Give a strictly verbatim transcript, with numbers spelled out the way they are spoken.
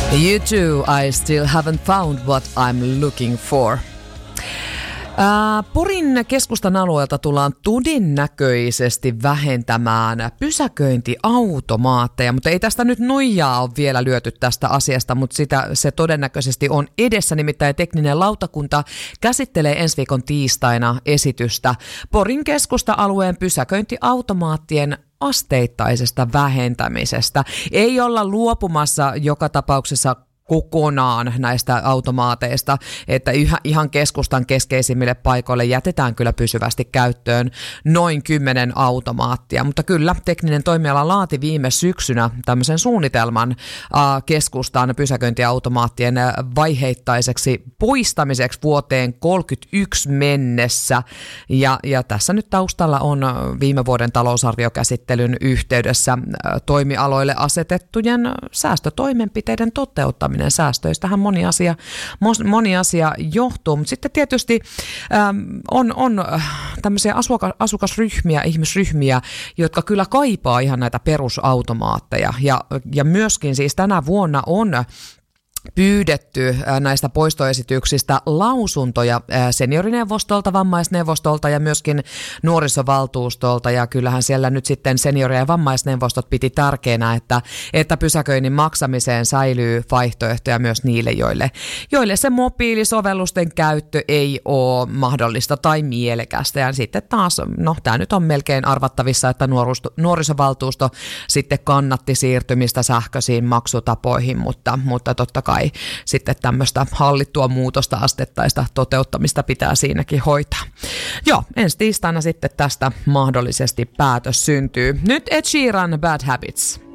You too, I still haven't found what I'm looking for. Ää, Porin keskustan alueelta tullaan todennäköisesti vähentämään pysäköintiautomaatteja, mutta ei tästä nyt nuijaa ole vielä lyöty tästä asiasta, mutta sitä, se todennäköisesti on edessä, nimittäin tekninen lautakunta käsittelee ensi viikon tiistaina esitystä Porin keskusta-alueen pysäköintiautomaattien asteittaisesta vähentämisestä. Ei olla luopumassa joka tapauksessa kokonaan näistä automaateista, että ihan keskustan keskeisimmille paikoille jätetään kyllä pysyvästi käyttöön noin kymmenen automaattia, mutta kyllä tekninen toimiala laati viime syksynä tämmöisen suunnitelman äh, keskustan pysäköintiautomaattien vaiheittaiseksi poistamiseksi vuoteen kolmekymmentäyksi mennessä, ja, ja tässä nyt taustalla on viime vuoden talousarviokäsittelyn yhteydessä äh, toimialoille asetettujen säästötoimenpiteiden toteuttaminen. Säästöistähän moni asia, moni asia johtuu, mutta sitten tietysti ähm, on, on tämmöisiä asuka, asukasryhmiä, ihmisryhmiä, jotka kyllä kaipaa ihan näitä perusautomaatteja, ja, ja myöskin siis tänä vuonna on pyydetty näistä poistoesityksistä lausuntoja seniorineuvostolta, vammaisneuvostolta ja myöskin nuorisovaltuustolta, ja kyllähän siellä nyt sitten seniori- ja vammaisneuvostot piti tärkeänä, että, että pysäköinnin maksamiseen säilyy vaihtoehtoja myös niille, joille, joille se mobiilisovellusten käyttö ei ole mahdollista tai mielekästä, ja sitten taas, no tämä nyt on melkein arvattavissa, että nuorusto, nuorisovaltuusto sitten kannatti siirtymistä sähköisiin maksutapoihin, mutta, mutta totta kai sitten tämmöistä hallittua muutosta, astettaista toteuttamista pitää siinäkin hoitaa. Joo, ensi tiistaina sitten tästä mahdollisesti päätös syntyy. Nyt Ed Sheeran Bad Habits.